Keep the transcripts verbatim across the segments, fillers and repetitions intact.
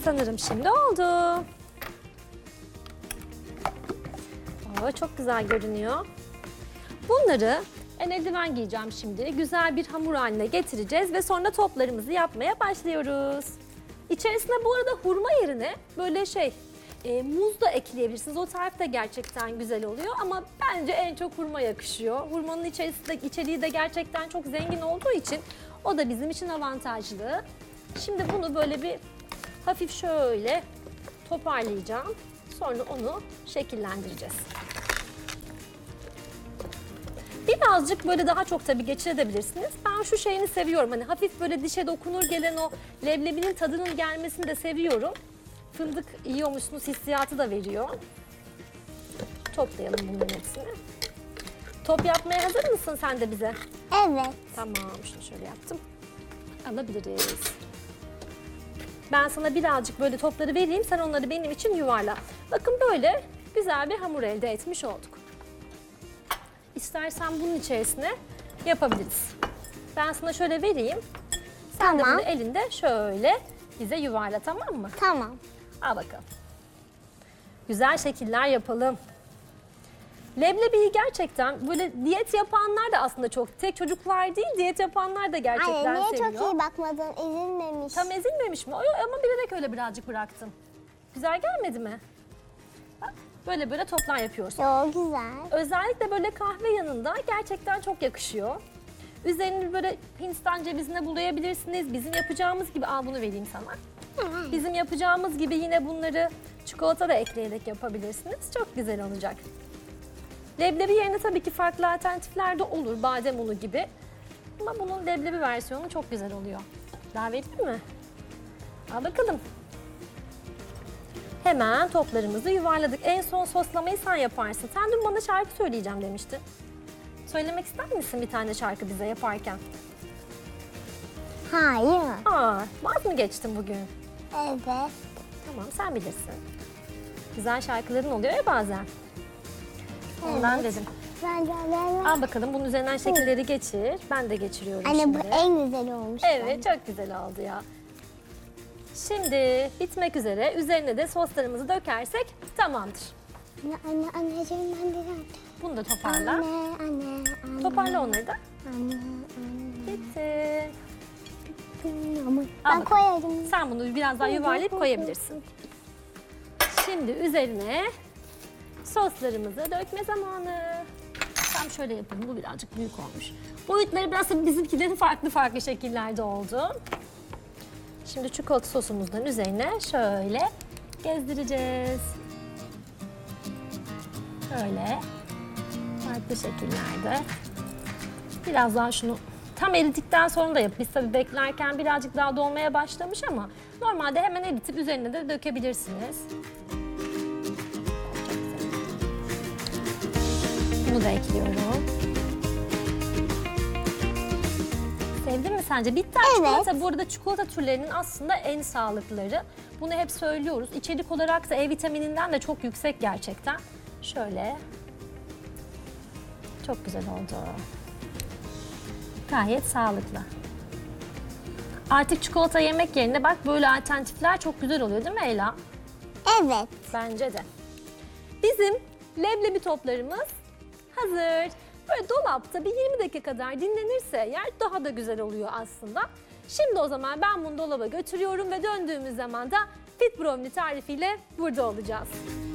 Sanırım şimdi oldu. Oo, çok güzel görünüyor. Bunları en eldiven giyeceğim şimdi. Güzel bir hamur haline getireceğiz ve sonra toplarımızı yapmaya başlıyoruz. İçerisine bu arada hurma yerine böyle şey e, muz da ekleyebilirsiniz. O tarif de gerçekten güzel oluyor ama bence en çok hurma yakışıyor. Hurmanın içerisinde içeriği de gerçekten çok zengin olduğu için o da bizim için avantajlı. Şimdi bunu böyle bir hafif şöyle toparlayacağım. Sonra onu şekillendireceğiz. Birazcık böyle daha çok tabii geçirebilirsiniz. Ben şu şeyini seviyorum. Hani hafif böyle dişe dokunur gelen o leblebinin tadının gelmesini de seviyorum. Fındık yiyormuşsunuz hissiyatı da veriyor. Toplayalım bunların hepsini. Top yapmaya hazır mısın sen de bize? Evet. Tamam, şunu şöyle yaptım. Alabiliriz. Ben sana birazcık böyle topları vereyim, sen onları benim için yuvarla. Bakın böyle güzel bir hamur elde etmiş olduk. İstersen bunun içerisine yapabiliriz. Ben sana şöyle vereyim. Sen Tamam. de bunu elinde şöyle bize yuvarla, tamam mı? Tamam. Al bakalım. Güzel şekiller yapalım. Leblebiyi gerçekten böyle diyet yapanlar da aslında çok, tek çocuklar değil diyet yapanlar da gerçekten Anne niye seviyor. çok iyi bakmadın, ezilmemiş. Tam ezilmemiş mi? O- Ama bilerek öyle birazcık bıraktım. Güzel gelmedi mi? Bak, böyle böyle toplar yapıyoruz. Çok güzel. Özellikle böyle kahve yanında gerçekten çok yakışıyor. Üzerini böyle Hindistan cevizine bulayabilirsiniz. Bizim yapacağımız gibi, al bunu vereyim sana. Bizim yapacağımız gibi yine bunları çikolata da ekleyerek yapabilirsiniz. Çok güzel olacak. Leblebi yerine tabii ki farklı alternatifler de olur. Badem unu gibi. Ama bunun leblebi versiyonu çok güzel oluyor. Daha vereyim mi? Al bakalım. Hemen toplarımızı yuvarladık. En son soslamayı sen yaparsın. Sen dün bana şarkı söyleyeceğim demiştin. Söylemek ister misin bir tane şarkı bize yaparken? Hayır. Aa, vaz mı geçtin bugün? Evet. Tamam, sen bilirsin. Güzel şarkıların oluyor ya bazen. Ondan Evet. dedim. Bence ben... Al bakalım, bunun üzerinden şekilleri geçir. Ben de geçiriyorum Anne şimdi. bu en güzeli olmuş. Evet, çok güzel oldu ya. Şimdi bitmek üzere. Üzerine de soslarımızı dökersek tamamdır. Anne, anne, anneciğim ben de Bunu da toparla. Anne, anne, anne. Toparla onları da. Anne, anne. Bitti. Ama Al ben bakalım. koyarım. Sen bunu biraz daha yuvarlayıp koyabilirsin. Şimdi üzerine soslarımızı dökme zamanı. Tam şöyle yapalım. Bu birazcık büyük olmuş. Boyutları biraz da bizimkilerin farklı farklı şekillerde oldu. Şimdi çikolata sosumuzdan üzerine şöyle gezdireceğiz. Şöyle farklı şekillerde. Biraz daha şunu tam eridikten sonra da yap. Biz tabii beklerken birazcık daha dolmaya başlamış ama normalde hemen eritip üzerine de dökebilirsiniz. Bunu da ekliyorum. Sevdin mi sence? Bitter Evet. çikolata bu arada çikolata türlerinin aslında en sağlıklıları. Bunu hep söylüyoruz. İçerik olarak da E vitamininden de çok yüksek gerçekten. Şöyle. Çok güzel oldu. Gayet sağlıklı. Artık çikolata yemek yerine bak böyle alternatifler çok güzel oluyor değil mi Ela? Evet. Bence de. Bizim leblebi toplarımız hazır. Böyle dolapta bir yirmi dakika kadar dinlenirse eğer daha da güzel oluyor aslında. Şimdi o zaman ben bunu dolaba götürüyorum ve döndüğümüz zaman da Fit Brownie tarifiyle burada olacağız.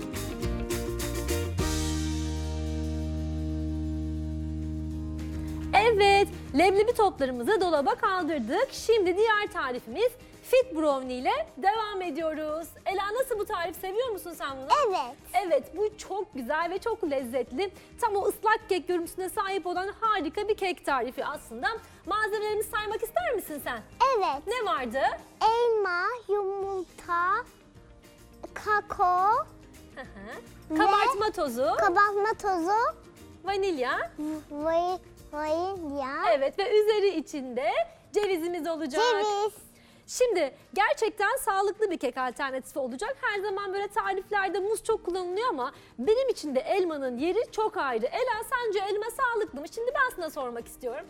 Evet, leblebi toplarımızı dolaba kaldırdık. Şimdi diğer tarifimiz Fit Brownie ile devam ediyoruz. Ela, nasıl, bu tarif seviyor musun sen bunu? Evet. Evet, bu çok güzel ve çok lezzetli. Tam o ıslak kek görüntüsüne sahip olan harika bir kek tarifi aslında. Malzemelerimizi saymak ister misin sen? Evet. Ne vardı? Elma, yumurta, kakao, Hı hı. Kabartma tozu, kabartma tozu, vanilya. vay, vanilya, Evet, ve üzeri içinde cevizimiz olacak. ceviz. Şimdi gerçekten sağlıklı bir kek alternatifi olacak. Her zaman böyle tariflerde muz çok kullanılıyor ama benim için de elmanın yeri çok ayrı. Ela, sence elma sağlıklı mı? Şimdi ben sana sormak istiyorum.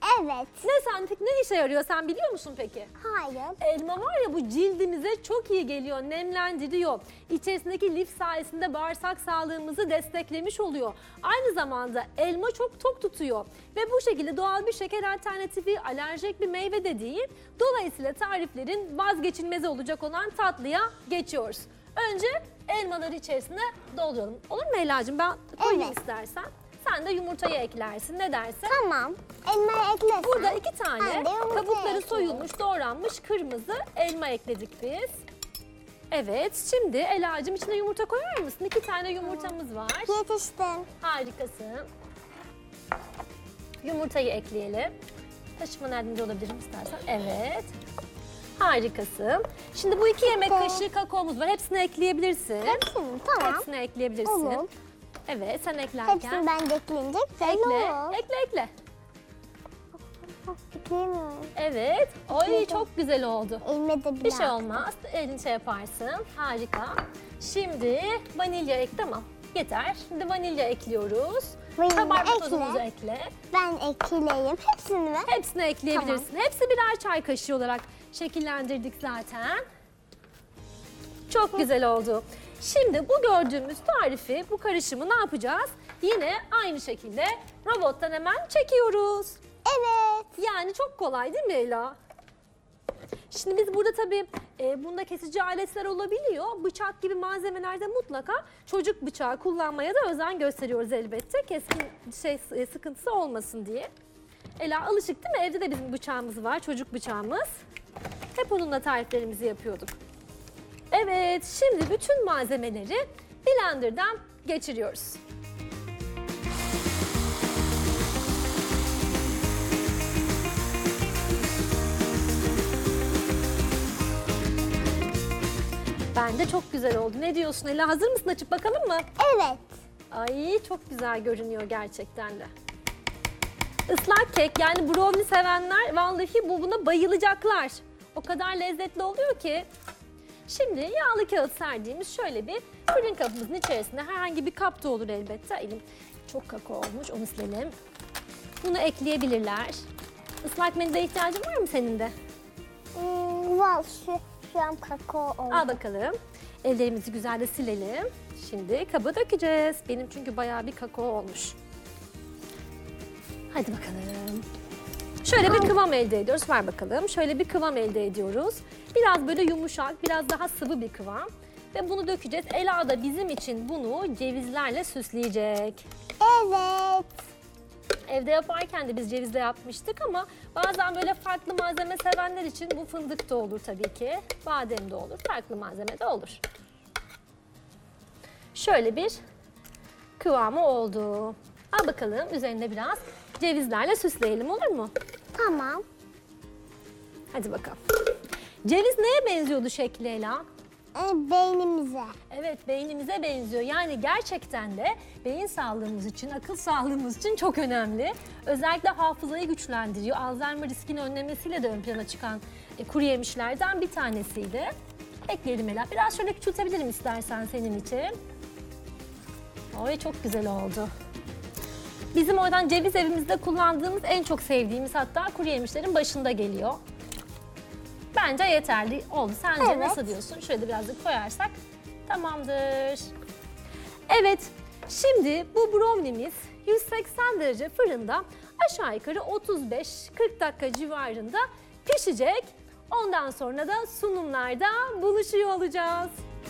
Evet. Ne santik, ne işe yarıyor sen biliyor musun peki? Hayır. Elma var ya, bu cildimize çok iyi geliyor, nemlendiriyor. İçerisindeki lif sayesinde bağırsak sağlığımızı desteklemiş oluyor. Aynı zamanda elma çok tok tutuyor ve bu şekilde doğal bir şeker alternatifi, alerjik bir meyve de değil. Dolayısıyla tariflerin vazgeçilmezi olacak olan tatlıya geçiyoruz. Önce elmaları içerisine dolduralım. Olur mu Ela'cığım? Ben koyayım Evet. istersen. Sen de yumurtayı eklersin. Ne dersin? Tamam. Elmayı eklesin. Burada iki tane Ben de yumurta kabukları ekliyorum. soyulmuş, doğranmış kırmızı elma ekledik biz. Evet, şimdi Ela'cığım içine yumurta koyar mısın? İki tane yumurtamız var. Yetiştim. Harikasın. Yumurtayı ekleyelim. Taşıma yardımcı olabilirim istersen. Evet. Harikasın. Şimdi bu iki yemek Bitti. kaşığı kakaomuz var. Hepsini ekleyebilirsin. Hepsini tamam. Hepsini ekleyebilirsin. Olur. Evet, sen eklerken. Hepsini ben de ekleyince güzel Ekle, olur. ekle, ekle. Ekleyemiyorum. Evet. Oy, Ekledim. çok güzel oldu. Elime de Bir biraz. şey olmaz. Elin şey yaparsın. Harika. Şimdi vanilya ek, tamam. Yeter. Şimdi vanilya ekliyoruz. Vanilya Kabartma ekle. tozumuzu ekle. Ben ekleyeyim. Hepsini mi? Hepsini ekleyebilirsin. Hepsi birer çay kaşığı olarak şekillendirdik zaten. Çok güzel oldu. Şimdi bu gördüğümüz tarifi, bu karışımı ne yapacağız? Yine aynı şekilde robottan hemen çekiyoruz. Evet. Yani çok kolay değil mi Ela? Şimdi biz burada tabii e, bunda kesici aletler olabiliyor. Bıçak gibi malzemelerde mutlaka çocuk bıçağı kullanmaya da özen gösteriyoruz elbette. Keskin şey e, sıkıntısı olmasın diye. Ela alışık değil mi? Evde de bizim bıçağımız var, çocuk bıçağımız. Hep onunla tariflerimizi yapıyorduk. Evet, şimdi bütün malzemeleri blenderdan geçiriyoruz. Bence çok güzel oldu. Ne diyorsun Ela? Hazır mısın? Açıp bakalım mı? Evet. Ay, çok güzel görünüyor gerçekten de. Islak kek, yani brownie sevenler vallahi bu buna bayılacaklar. O kadar lezzetli oluyor ki. Şimdi yağlı kağıt serdiğimiz şöyle bir fırın kabımızın içerisinde, herhangi bir kap da olur elbette. Elim çok kakao olmuş, onu silelim. Bunu ekleyebilirler. Islak mendile ihtiyacın var mı senin de? Hmm, var şu, şu an kakao oldu. Al bakalım. Ellerimizi güzel de silelim. Şimdi kaba dökeceğiz. Benim çünkü bayağı bir kakao olmuş. Hadi bakalım. Şöyle bir kıvam elde ediyoruz. Ver bakalım. Şöyle bir kıvam elde ediyoruz. Biraz böyle yumuşak, biraz daha sıvı bir kıvam. Ve bunu dökeceğiz. Ela da bizim için bunu cevizlerle süsleyecek. Evet. Evde yaparken de biz cevizle yapmıştık ama bazen böyle farklı malzeme sevenler için bu fındık da olur tabii ki. Badem de olur, farklı malzeme de olur. Şöyle bir kıvamı oldu. Al bakalım, üzerine biraz cevizlerle süsleyelim, olur mu? Tamam. Hadi bakalım. Ceviz neye benziyordu şekli Ela? Ee, beynimize. Evet, beynimize benziyor. Yani gerçekten de beyin sağlığımız için, akıl sağlığımız için çok önemli. Özellikle hafızayı güçlendiriyor. Alzheimer riskini önlemesiyle de ön plana çıkan e, kuru yemişlerden bir tanesiydi. Ekleyelim Ela. Biraz şöyle küçültebilirim istersen senin için. Oy, çok güzel oldu. Bizim oradan ceviz evimizde kullandığımız, en çok sevdiğimiz hatta kuru yemişlerin başında geliyor. Bence yeterli oldu. Sence Evet. nasıl diyorsun? Şöyle birazcık koyarsak tamamdır. Evet, şimdi bu brownie'miz yüz seksen derece fırında aşağı yukarı otuz beş kırk dakika civarında pişecek. Ondan sonra da sunumlarda buluşuyor olacağız.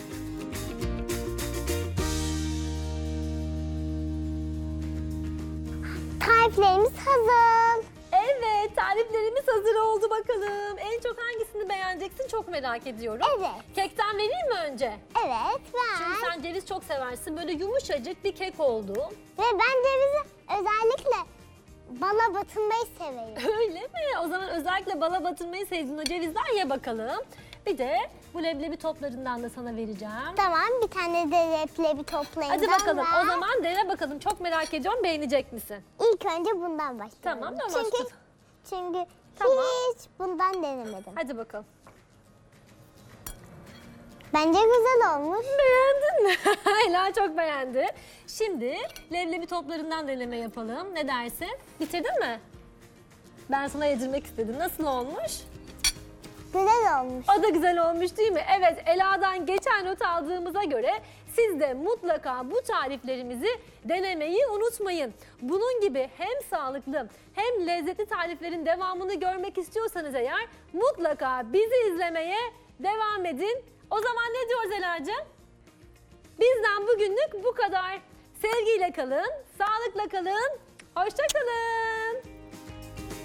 Tariflerimiz hazır. Evet, tariflerimiz hazır oldu bakalım. En çok hangisini beğeneceksin çok merak ediyorum. Evet. Kekten vereyim mi önce? Evet Çünkü ben. sen ceviz çok seversin. Böyle yumuşacık bir kek oldu. Ve ben cevizi özellikle bala batırmayı severim. Öyle mi? O zaman özellikle bala batırmayı sevdiğin o cevizden ye bakalım. Bir de bu leblebi toplarından da sana vereceğim. Tamam, bir tane de leblebi toplayın. Hadi bakalım. O zaman dene bakalım. Çok merak ediyorum. Beğenecek misin? İlk önce bundan başlayalım. Tamam, tamam. Çünkü, çünkü Tamam. hiç bundan denemedim. Hadi bakalım. Bence güzel olmuş. Beğendin mi? Ela çok beğendi. Şimdi leblebi toplarından deneme yapalım. Ne dersin? Bitirdin mi? Ben sana yedirmek istedim. Nasıl olmuş? Güzel olmuş. O da güzel olmuş değil mi? Evet, Ela'dan geçen not aldığımıza göre siz de mutlaka bu tariflerimizi denemeyi unutmayın. Bunun gibi hem sağlıklı hem lezzetli tariflerin devamını görmek istiyorsanız eğer mutlaka bizi izlemeye devam edin. O zaman ne diyoruz Ela'cığım? Bizden bugünlük bu kadar. Sevgiyle kalın, sağlıkla kalın, hoşça kalın.